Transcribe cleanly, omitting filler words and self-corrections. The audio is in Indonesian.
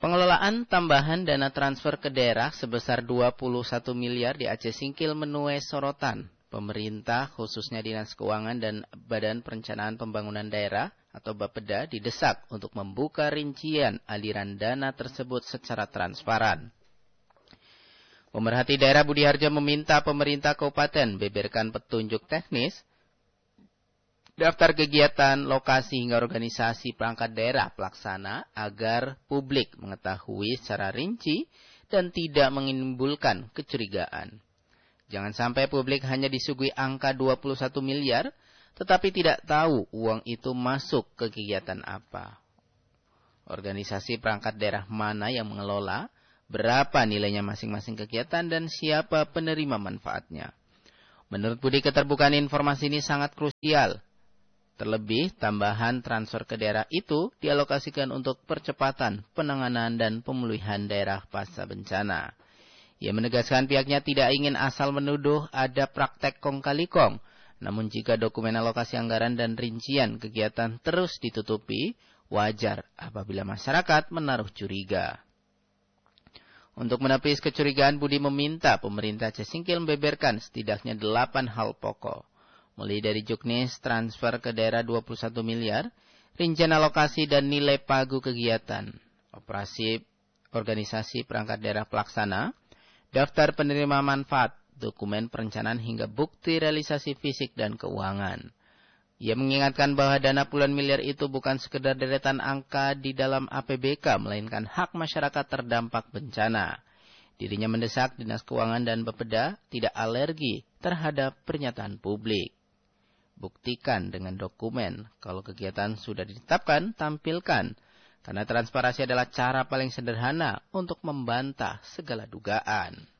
Pengelolaan tambahan dana transfer ke daerah sebesar 21 miliar di Aceh Singkil menuai sorotan. Pemerintah, khususnya Dinas Keuangan dan Badan Perencanaan Pembangunan Daerah atau Bapeda didesak untuk membuka rincian aliran dana tersebut secara transparan. Pemerhati daerah Budi Harjo meminta pemerintah kabupaten beberkan petunjuk teknis, daftar kegiatan, lokasi hingga organisasi perangkat daerah pelaksana agar publik mengetahui secara rinci dan tidak menimbulkan kecurigaan. Jangan sampai publik hanya disuguhi angka 21 miliar, tetapi tidak tahu uang itu masuk ke kegiatan apa. Organisasi perangkat daerah mana yang mengelola, berapa nilainya masing-masing kegiatan, dan siapa penerima manfaatnya. Menurut Budi, keterbukaan informasi ini sangat krusial. Terlebih, tambahan transfer ke daerah itu dialokasikan untuk percepatan penanganan dan pemulihan daerah pasca bencana. Ia menegaskan pihaknya tidak ingin asal menuduh ada praktek kong kali kong. Namun jika dokumen alokasi anggaran dan rincian kegiatan terus ditutupi, wajar apabila masyarakat menaruh curiga. Untuk menepis kecurigaan, Budi meminta pemerintah Aceh Singkil membeberkan setidaknya 8 hal pokok. Mulai dari juknis transfer ke daerah 21 miliar, rincian alokasi dan nilai pagu kegiatan, operasi organisasi perangkat daerah pelaksana, daftar penerima manfaat, dokumen perencanaan hingga bukti realisasi fisik dan keuangan. Ia mengingatkan bahwa dana puluhan miliar itu bukan sekedar deretan angka di dalam APBK, melainkan hak masyarakat terdampak bencana. Dirinya mendesak Dinas Keuangan dan Bapeda tidak alergi terhadap pernyataan publik. Buktikan dengan dokumen, kalau kegiatan sudah ditetapkan, tampilkan. Karena transparansi adalah cara paling sederhana untuk membantah segala dugaan.